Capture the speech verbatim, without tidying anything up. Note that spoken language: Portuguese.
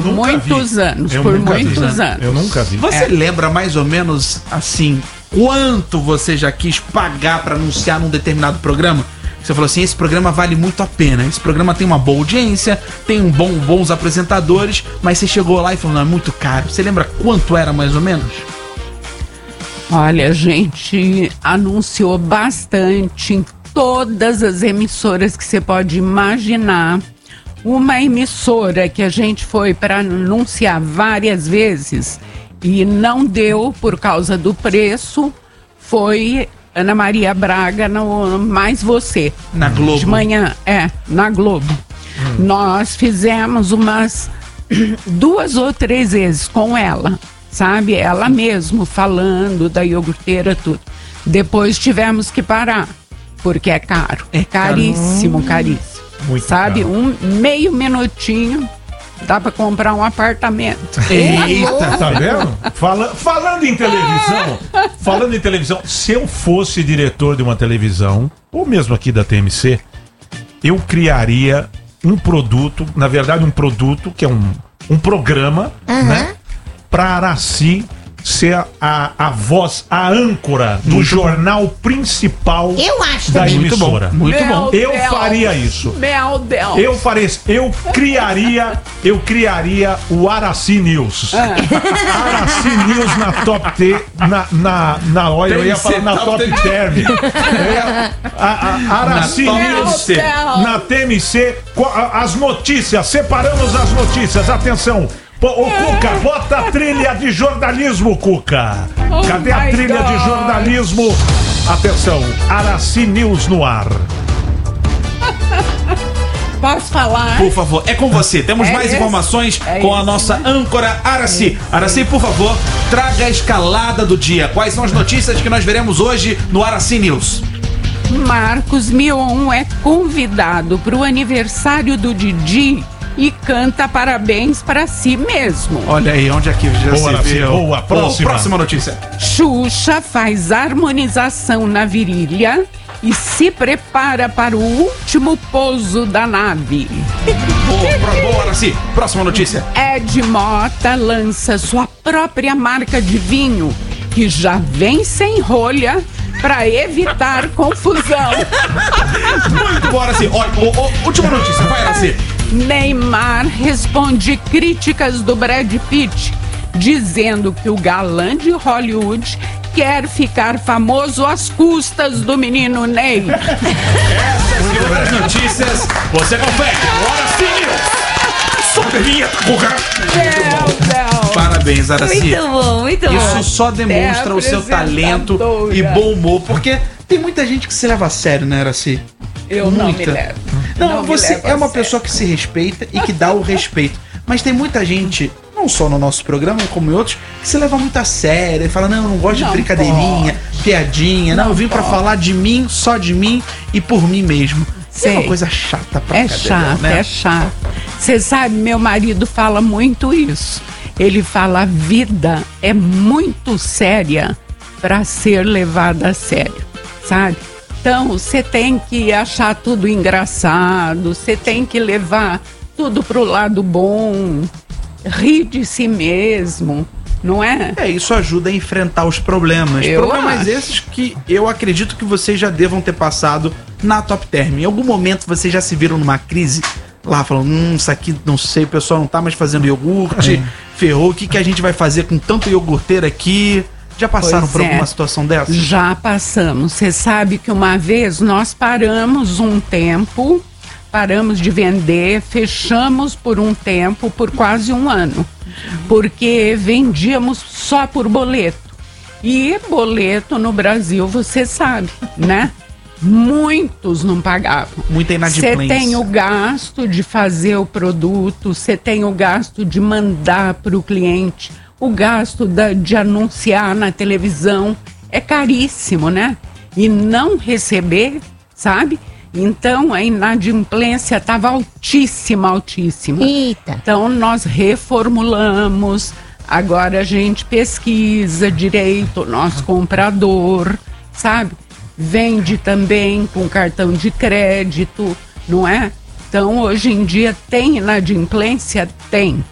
por muitos vi. anos, eu por muitos vi, anos. Eu nunca vi. Você é. lembra mais ou menos, assim, quanto você já quis pagar pra anunciar num determinado programa? Você falou assim, esse programa vale muito a pena, esse programa tem uma boa audiência, tem um bom, bons apresentadores, mas você chegou lá e falou, não, é muito caro. Você lembra quanto era mais ou menos? Olha, a gente anunciou bastante em todas as emissoras que você pode imaginar. Uma emissora que a gente foi para anunciar várias vezes e não deu por causa do preço foi Ana Maria Braga no Mais Você. Na Globo. De manhã, é, na Globo. Hum. Nós fizemos umas duas ou três vezes com ela, sabe? Ela mesmo falando da iogurteira, tudo. Depois tivemos que parar, porque é caro. É caríssimo, caríssimo. Muito sabe? Caro. Um meio minutinho dá pra comprar um apartamento. Eita, tá vendo? Fala, falando em televisão, falando em televisão, se eu fosse diretor de uma televisão, ou mesmo aqui da T M C, eu criaria um produto, na verdade um produto que é um, um programa, uhum. né? Pra Araci ser a, a, a voz, a âncora do muito jornal bom. principal eu acho da muito emissora. Bom, muito meu bom. Eu Deus, faria isso. Meu Deus. Eu faria isso. Eu criaria, eu criaria o Araci News. Ah. Araci News na Top T, na, na, na olha, eu ia falar na Top Term. A, a Araci News na T M C, as notícias, separamos as notícias, atenção. Ô, Cuca, bota a trilha de jornalismo, Cuca. Oh, cadê a trilha God. de jornalismo? Atenção, Araci News no ar. Posso falar? Por favor, é com você. Temos é mais esse? informações é com a nossa mesmo. âncora Araci. Araci, por favor, traga a escalada do dia. Quais são as notícias que nós veremos hoje no Araci News? Marcos Mion é convidado para o aniversário do Didi e canta parabéns para si mesmo. Olha aí, onde é que já boa, se viu? Boa, próxima. Oh, próxima notícia. Xuxa faz harmonização na virilha e se prepara para o último pouso da nave. Boa, boa, Araci. Próxima notícia. Ed Mota lança sua própria marca de vinho, que já vem sem rolha para evitar confusão. Muito bom, Araci. Olha, oh, oh, última notícia, vai, Araci. Neymar responde críticas do Brad Pitt, dizendo que o galã de Hollywood quer ficar famoso às custas do menino Ney. Essas e outras notícias você confere. Bora sim! Sobe a vinheta, Parabéns, Araci. Muito bom, muito bom. Isso só demonstra o seu talento e bom humor, porque tem muita gente que se leva a sério, né, Araci? Eu Muita. não me levo. Não, não você é uma pessoa que se respeita e que dá o respeito. Mas tem muita gente, não só no nosso programa, como em outros, que se leva muito a sério e fala, não, eu não gosto não de brincadeirinha, pode. piadinha, não, não eu vim pode. pra falar de mim, só de mim e por mim mesmo. Sei. É uma coisa chata pra É chato, né? É chato. Você sabe, meu marido fala muito isso. Ele fala, a vida é muito séria pra ser levada a sério, sabe? Então, você tem que achar tudo engraçado, você tem que levar tudo pro lado bom, rir de si mesmo, não é? É, isso ajuda a enfrentar os problemas. Eu problemas acho. esses que eu acredito que vocês já devam ter passado na Top Term. Em algum momento vocês já se viram numa crise lá, falando, hum, isso aqui, não sei, o pessoal não tá mais fazendo iogurte, é. ferrou, o que, que a gente vai fazer com tanto iogurteiro aqui? Já passaram pois por é. alguma situação dessa? Já passamos. Você sabe que uma vez nós paramos um tempo, paramos de vender, fechamos por um tempo, por quase um ano, porque vendíamos só por boleto. E boleto no Brasil, você sabe, né? Muitos não pagavam. Muita inadimplência. Você tem o gasto de fazer o produto, você tem o gasto de mandar para o cliente, o gasto da, de anunciar na televisão. É caríssimo, né? E não receber, sabe? Então a inadimplência estava altíssima, altíssima. Eita. Então nós reformulamos, agora a gente pesquisa direito o nosso comprador, sabe? Vende também com cartão de crédito, não é? Então hoje em dia tem inadimplência? Tem.